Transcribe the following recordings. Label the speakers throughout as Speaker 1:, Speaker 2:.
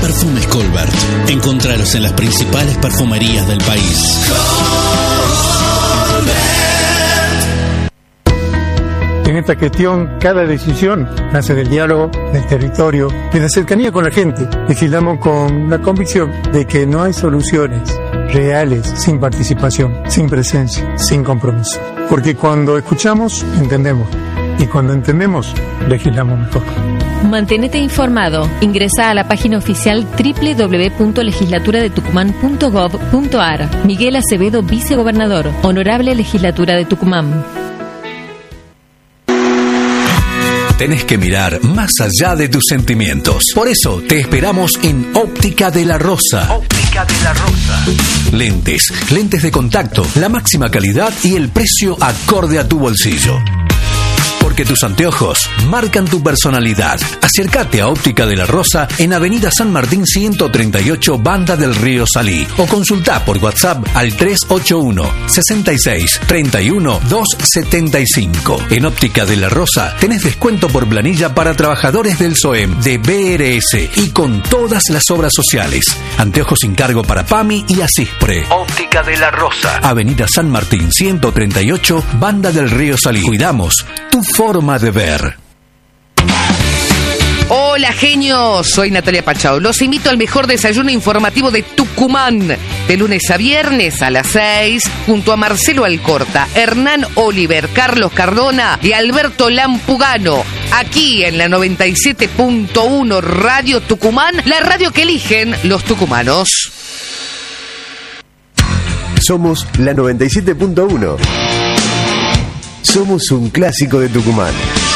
Speaker 1: Perfumes Colbert. Encontralos en las principales perfumerías del país.
Speaker 2: En esta gestión, cada decisión nace del diálogo, del territorio, de la cercanía con la gente. Legislamos con la convicción de que no hay soluciones reales sin participación, sin presencia, sin compromiso. Porque cuando escuchamos, entendemos. Y cuando entendemos, legislamos mejor.
Speaker 3: Mantenete informado. Ingresa a la página oficial www.legislaturadetucumán.gov.ar. Miguel Acevedo, vicegobernador. Honorable Legislatura de Tucumán.
Speaker 4: Tenés que mirar más allá de tus sentimientos. Por eso te esperamos en Óptica de la Rosa. Óptica de la Rosa. Lentes de contacto, la máxima calidad y el precio acorde a tu bolsillo. Porque tus anteojos marcan tu personalidad. Acércate a Óptica de la Rosa en Avenida San Martín 138, Banda del Río Salí. O consultá por WhatsApp al 381-66-31-275. En Óptica de la Rosa tenés descuento por planilla para trabajadores del SOEM, de BRS y con todas las obras sociales. Anteojos sin cargo para PAMI y Asispre. Óptica de la Rosa. Avenida San Martín 138, Banda del Río Salí. Cuidamos tu forma de ver.
Speaker 5: Hola genios, soy Natalia Pachau. Los invito al mejor desayuno informativo de Tucumán, de lunes a viernes a las 6, junto a Marcelo Alcorta, Hernán Oliver, Carlos Cardona y Alberto Lampugano, aquí en la 97.1 Radio Tucumán, la radio que eligen los tucumanos.
Speaker 6: Somos la 97.1. Somos un clásico de Tucumán.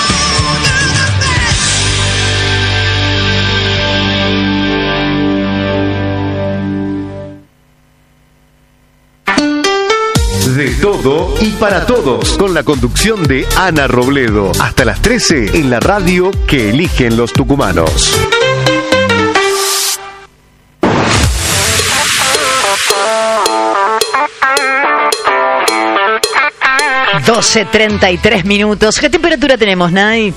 Speaker 6: De todo y para todos, con la conducción de Ana Robledo. Hasta las 13 en la radio que eligen los tucumanos.
Speaker 7: (12:33). ¿Qué temperatura tenemos, Nay?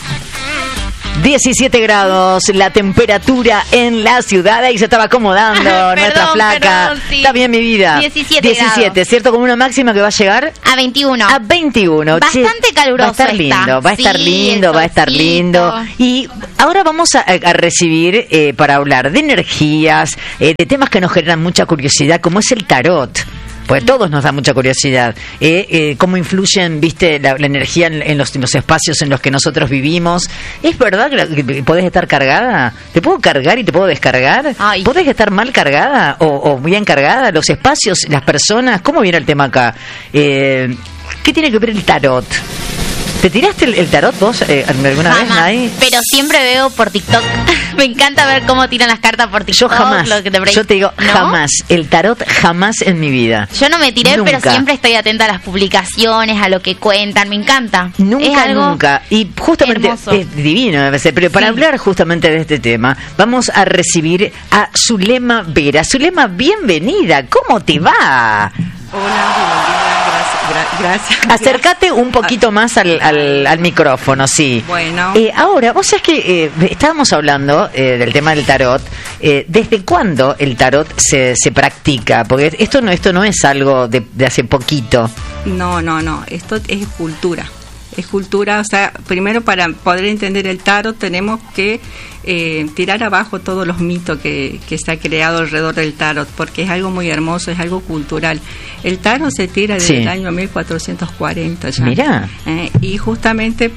Speaker 7: 17 grados, la temperatura en la ciudad. Ahí se estaba acomodando nuestra flaca.
Speaker 8: Sí.
Speaker 7: Está bien, mi vida.
Speaker 8: 17
Speaker 7: grados. ¿Cierto? Con una máxima que va a llegar
Speaker 8: a 21.
Speaker 7: A 21.
Speaker 8: Bastante caluroso.
Speaker 7: Va a estar lindo, va a estar lindo, va a estar lindo. Y ahora vamos a recibir para hablar de energías, de temas que nos generan mucha curiosidad, como es el tarot. Pues todos nos da mucha curiosidad. ¿Cómo influyen, viste, la energía en los espacios en los que nosotros vivimos? ¿Es verdad que podés estar cargada? ¿Te puedo cargar y te puedo descargar? Ay. ¿Podés estar mal cargada o bien cargada? ¿Los espacios, las personas? ¿Cómo viene el tema acá? ¿Qué tiene que ver el tarot? ¿Te tiraste el tarot vos alguna vez, Nay?
Speaker 8: Pero siempre veo por TikTok. Me encanta ver cómo tiran las cartas por TikTok.
Speaker 7: Yo jamás. Yo te digo, ¿no? Jamás. El tarot jamás en mi vida.
Speaker 8: Yo no me tiré,
Speaker 7: nunca.
Speaker 8: Pero siempre estoy atenta a las publicaciones, a lo que cuentan. Me encanta.
Speaker 7: Nunca. Y justamente
Speaker 8: hermoso.
Speaker 7: Es divino, debe ser. Pero para hablar justamente de este tema, vamos a recibir a Zulema Vera. Zulema, bienvenida. ¿Cómo te va?
Speaker 9: Hola, gracias.
Speaker 7: Acércate un poquito más al micrófono, sí.
Speaker 9: Bueno.
Speaker 7: Ahora, vos sabés que estábamos hablando del tema del tarot. ¿Desde cuándo el tarot se practica? Porque esto no es algo de hace poquito.
Speaker 9: No. Esto es cultura. Es cultura, o sea, primero para poder entender el tarot tenemos que tirar abajo todos los mitos que se ha creado alrededor del tarot, porque es algo muy hermoso, es algo cultural. El tarot se tira desde el año 1440 ya.
Speaker 7: Mirá.
Speaker 9: Y justamente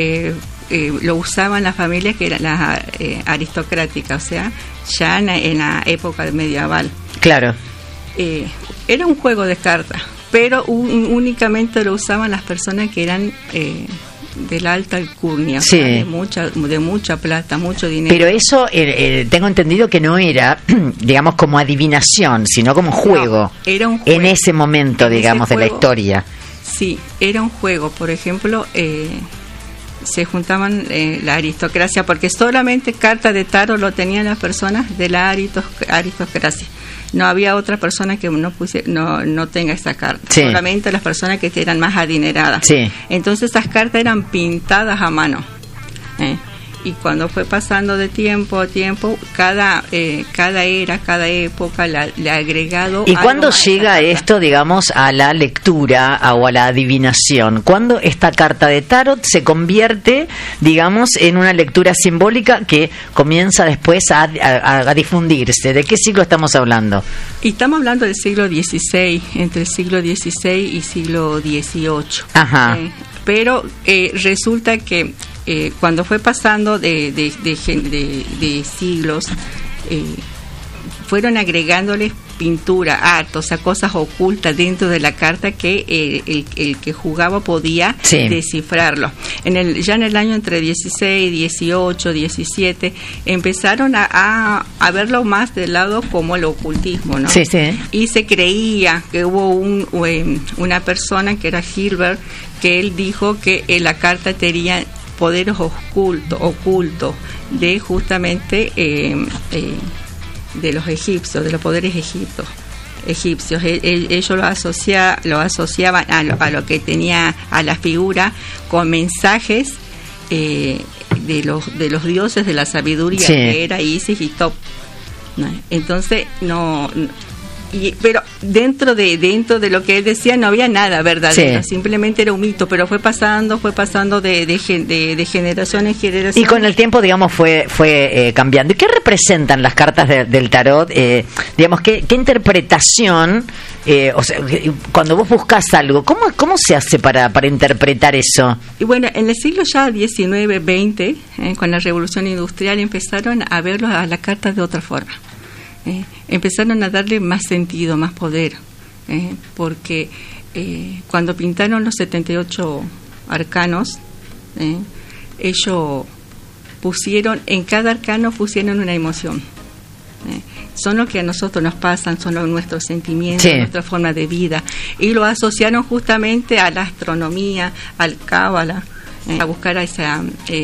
Speaker 9: lo usaban las familias que eran las aristocráticas, o sea, ya en la época medieval.
Speaker 7: Claro.
Speaker 9: Era un juego de cartas, pero únicamente lo usaban las personas que eran de la alta alcurnia,
Speaker 7: sí.
Speaker 9: De mucha plata, mucho dinero.
Speaker 7: Pero eso tengo entendido que no era, digamos, como adivinación, sino como juego.
Speaker 9: No, era un juego.
Speaker 7: En ese momento, digamos, de la historia.
Speaker 9: Sí, era un juego. Por ejemplo, se juntaban la aristocracia, porque solamente carta de tarot lo tenían las personas de la aristocracia. No había otra persona que no tenga esa carta, sí. Solamente las personas que eran más adineradas.
Speaker 7: Sí.
Speaker 9: Entonces esas cartas eran pintadas a mano. y cuando fue pasando de tiempo a tiempo, cada era, cada época le ha agregado.
Speaker 7: ¿Y cuándo llega esto, digamos, a la lectura o a la adivinación? ¿Cuándo esta carta de tarot se convierte, digamos, en una lectura simbólica que comienza después a difundirse? ¿De qué siglo estamos hablando?
Speaker 9: Y estamos hablando del siglo XVI, entre el siglo XVI y siglo XVIII.
Speaker 7: Ajá.
Speaker 9: Pero resulta que cuando fue pasando de siglos, fueron agregándoles pintura, arte, o sea, cosas ocultas dentro de la carta que el que jugaba podía descifrarlo. Ya en el año entre 16, 18, 17, empezaron a verlo más del lado como el ocultismo, ¿no?
Speaker 7: Sí, sí.
Speaker 9: Y se creía que hubo una persona que era Hilbert, que él dijo que la carta tenía poderes ocultos de justamente de los egipcios, de los poderes egipcios. Ellos lo asociaban a lo que tenía a la figura con mensajes de los dioses de la sabiduría, que era Isis y Top. Entonces pero dentro de lo que él decía no había nada verdadero, simplemente era un mito, pero fue pasando de generación en generación.
Speaker 7: Y con el tiempo, digamos, fue cambiando. ¿Y qué representan las cartas del tarot? Digamos, ¿qué interpretación? O sea, cuando vos buscas algo, ¿cómo se hace para interpretar eso?
Speaker 9: Y bueno, en el siglo ya XIX, XX, con la Revolución Industrial, empezaron a verlo a las cartas de otra forma. Empezaron a darle más sentido, más poder, porque cuando pintaron los 78 arcanos, ellos en cada arcano pusieron una emoción. Son lo que a nosotros nos pasan, son nuestros sentimientos, nuestra forma de vida, y lo asociaron justamente a la astronomía, al cábala, a buscar a esa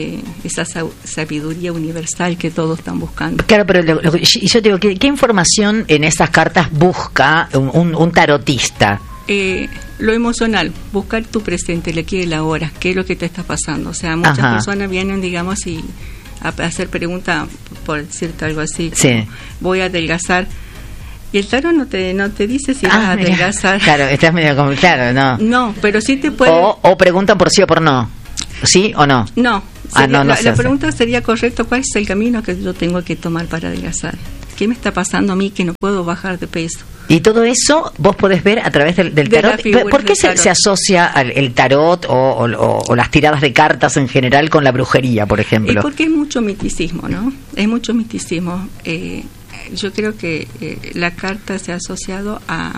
Speaker 9: sabiduría universal que todos están buscando.
Speaker 7: Claro, pero yo digo, ¿qué información en esas cartas busca un tarotista?
Speaker 9: Lo emocional, buscar tu presente, el aquí y el ahora, qué es lo que te está pasando. O sea, muchas personas vienen, digamos, a hacer preguntas, por decirte algo así, como, voy a adelgazar. Y el tarot no te dice si vas a adelgazar.
Speaker 7: Claro, estás medio como, claro, no.
Speaker 9: No, pero sí te puede...
Speaker 7: O preguntan por sí o por no. ¿Sí o no?
Speaker 9: No. La pregunta sería correcta, ¿cuál es el camino que yo tengo que tomar para adelgazar? ¿Qué me está pasando a mí que no puedo bajar de peso?
Speaker 7: Y todo eso vos podés ver a través del tarot. ¿Por qué se asocia el tarot o las tiradas de cartas en general con la brujería, por ejemplo?
Speaker 9: Porque es mucho misticismo, ¿no? Es mucho misticismo. Yo creo que la carta se ha asociado a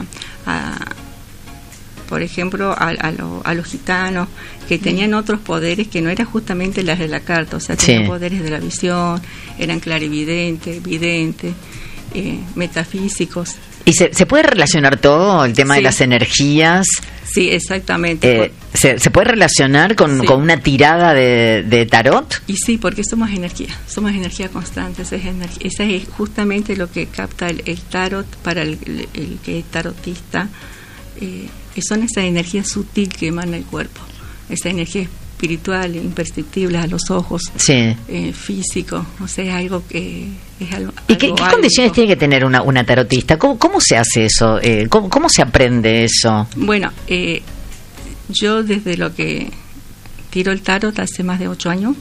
Speaker 9: por ejemplo, a los gitanos que tenían otros poderes que no eran justamente las de la carta, o sea, tenían poderes de la visión, eran clarividentes, videntes, metafísicos.
Speaker 7: ¿Y se puede relacionar todo, el tema de las energías?
Speaker 9: Sí, exactamente.
Speaker 7: ¿Se puede relacionar con una tirada de tarot?
Speaker 9: Y sí, porque somos energía constante, esa es justamente lo que capta el tarot para el que es tarotista. Son esa energía sutil que emana el cuerpo, esa energía espiritual, imperceptible a los ojos, físico, o sea, algo que es algo.
Speaker 7: ¿Y qué condiciones tiene que tener una tarotista? ¿Cómo se hace eso? ¿Cómo se aprende eso?
Speaker 9: Bueno, yo desde lo que tiro el tarot hace más de 8 años,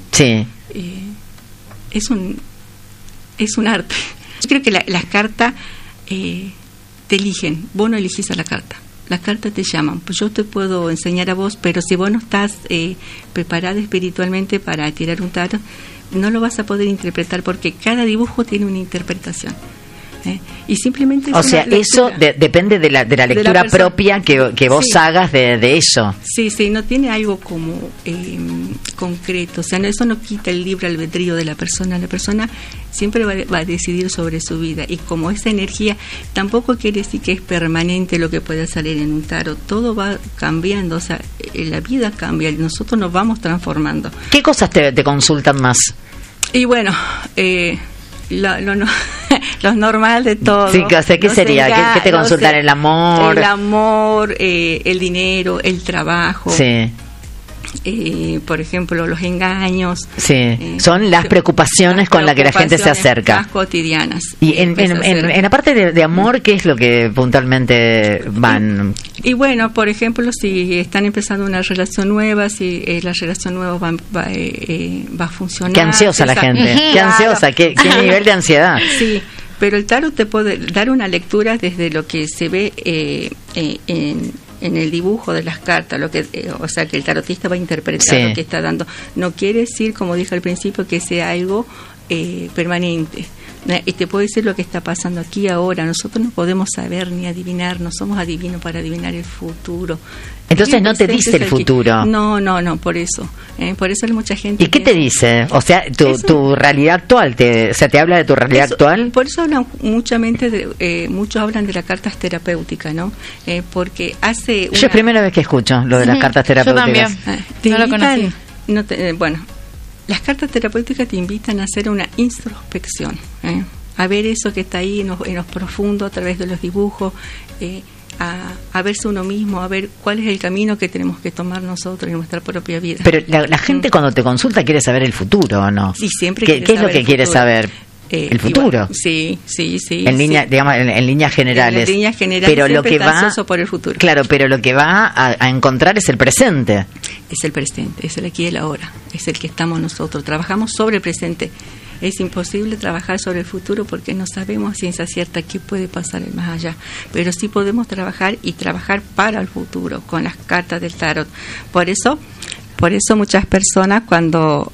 Speaker 9: es un arte. Yo creo que las cartas te eligen, vos no elegís a la carta. Las cartas te llaman, pues yo te puedo enseñar a vos, pero si vos no estás preparada espiritualmente para tirar un tarot, no lo vas a poder interpretar porque cada dibujo tiene una interpretación. Y simplemente
Speaker 7: o sea, eso depende de la lectura propia que vos hagas de eso.
Speaker 9: Sí, no tiene algo como concreto, o sea, eso no quita el libre albedrío de la persona siempre va a decidir sobre su vida, y como esa energía tampoco quiere decir que es permanente lo que pueda salir en un tarot, todo va cambiando, o sea, la vida cambia, nosotros nos vamos transformando.
Speaker 7: ¿Qué cosas te consultan más?
Speaker 9: Y bueno, lo normal de todo.
Speaker 7: Sí, o sea, ¿qué sería? ¿Qué te consultan? ¿El amor?
Speaker 9: El amor, el dinero, el trabajo. por ejemplo, los engaños.
Speaker 7: Sí, son las preocupaciones con las que la gente se acerca.
Speaker 9: Más cotidianas.
Speaker 7: Y en la parte de amor, ¿qué es lo que puntualmente van?
Speaker 9: Y bueno, por ejemplo, si están empezando una relación nueva, si la relación nueva va a funcionar.
Speaker 7: Qué ansiosa la gente, qué ansiosa, qué nivel de ansiedad.
Speaker 9: Sí, pero el tarot te puede dar una lectura desde lo que se ve en el dibujo de las cartas, o sea, que el tarotista va a interpretar lo que está dando. No quiere decir, como dije al principio, que sea algo permanente. Y te puedo decir lo que está pasando aquí ahora. Nosotros no podemos saber ni adivinar, no somos adivinos para adivinar el futuro.
Speaker 7: Entonces no te dice el futuro.
Speaker 9: No, por eso. Por eso hay mucha gente.
Speaker 7: ¿Y qué te dice? O sea, tu realidad actual, ¿te habla de tu realidad actual?
Speaker 9: Por eso hablan muchos hablan de las cartas terapéuticas, ¿no? Porque hace
Speaker 7: Yo es primera vez que escucho lo de las cartas terapéuticas.
Speaker 8: Yo también. No lo conocí.
Speaker 9: Bueno, las cartas terapéuticas te invitan a hacer una introspección, a ver eso que está ahí en los profundos a través de los dibujos, a verse uno mismo, a ver cuál es el camino que tenemos que tomar nosotros en nuestra propia vida.
Speaker 7: Pero la gente cuando te consulta quiere saber el futuro, ¿o no?
Speaker 9: Sí, siempre.
Speaker 7: ¿Qué es lo que quiere saber? El futuro.
Speaker 9: Bueno, sí.
Speaker 7: En línea, digamos, en líneas generales.
Speaker 9: En líneas generales.
Speaker 7: Pero lo que va
Speaker 9: por el futuro.
Speaker 7: Claro, pero lo que va a encontrar es el presente.
Speaker 9: Es el presente, es el aquí y el ahora, es el que estamos nosotros. Trabajamos sobre el presente. Es imposible trabajar sobre el futuro porque no sabemos a ciencia cierta qué puede pasar en más allá. Pero sí podemos trabajar para el futuro con las cartas del tarot. Por eso muchas personas cuando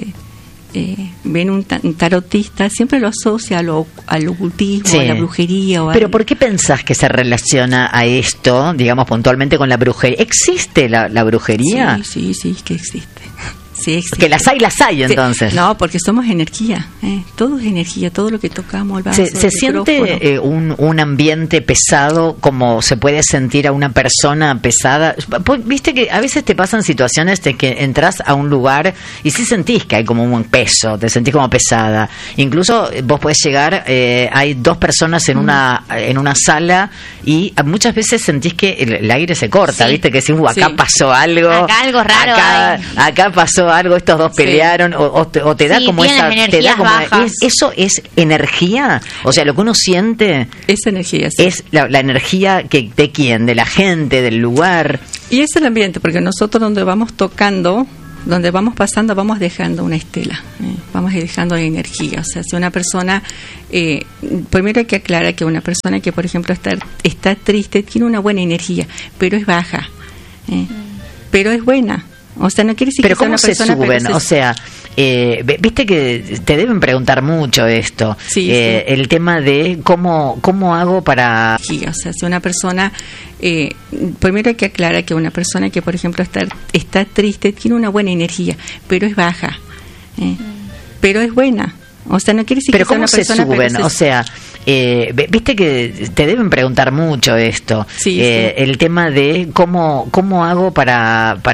Speaker 9: ven un tarotista siempre lo asocia al ocultismo, a la brujería.
Speaker 7: Pero ¿por qué pensás que se relaciona a esto, digamos puntualmente, con la brujería? ¿Existe la brujería?
Speaker 9: Sí, que existe. Sí, existe.
Speaker 7: Que las hay entonces.
Speaker 9: No, porque somos energía, todo es energía, todo lo que tocamos, el vaso,
Speaker 7: ¿Se siente un ambiente pesado como se puede sentir a una persona pesada? Viste que a veces te pasan situaciones de que entras a un lugar y sí sentís que hay como un peso, te sentís como pesada. Incluso vos podés llegar, hay dos personas en una sala y muchas veces sentís que el aire se corta, viste que si acá pasó algo,
Speaker 8: acá algo raro,
Speaker 7: acá pasó algo, estos dos pelearon, o te da como esa, te da como eso es energía, o sea, lo que uno siente
Speaker 9: es energía,
Speaker 7: es la energía de quién, de la gente, del lugar,
Speaker 9: y es el ambiente, porque nosotros donde vamos tocando, donde vamos pasando, vamos dejando una estela, vamos dejando energía. O sea, si una persona, primero hay que aclarar que una persona que, por ejemplo, está triste, tiene una buena energía, pero es baja, pero es buena. O sea, no quiere decir
Speaker 7: pero
Speaker 9: que sea una persona...
Speaker 7: ¿Cómo se suben? O sea, viste que te deben preguntar mucho esto. El tema de cómo hago para...
Speaker 9: O sea, si una persona... primero hay que aclarar que una persona que, por ejemplo, está triste, tiene una buena energía, pero es baja. Pero es buena. O sea, no quiere decir que sea una persona...
Speaker 7: ¿Pero cómo se suben? O sea... viste que te deben preguntar mucho esto, el tema de cómo hago para